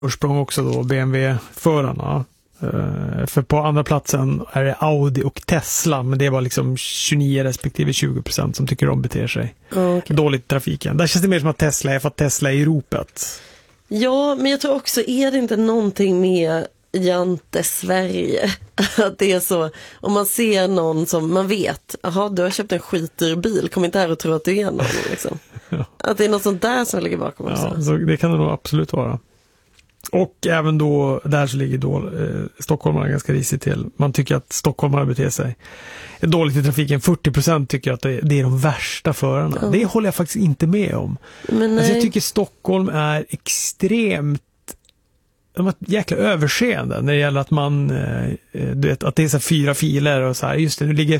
ursprung också då BMW-förarna. För på andra platsen är det Audi och Tesla, men det var liksom 29 respektive 20% som tycker de beter sig dåligt i trafiken. Där känns det mer som att Tesla är för att Tesla är i ropet. Ja, men jag tror också, är det inte någonting med Jante Sverige? Att det är så, om man ser någon som man vet, jaha, du har köpt en skitdyr bil, kom inte här och tro att du är någon liksom. Ja. Att det är något sånt där som ligger bakom också. Ja, så det kan det nog absolut vara. Och även då, där så ligger då stockholmarna ganska risigt till. Man tycker att stockholmarna beter sig dåligt i trafiken. 40% tycker att det är de värsta förarna. Ja. Det håller jag faktiskt inte med om. Men alltså jag tycker Stockholm är extremt, de har ett jäkla överseende när det gäller att man du vet, att det är så 4 filer och så här, just det, nu ligger